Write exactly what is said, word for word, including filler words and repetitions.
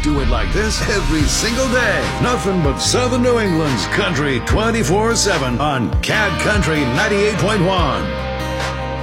do it like this every single day. Nothing but Southern New England's country twenty-four seven on C A D Country ninety-eight point one.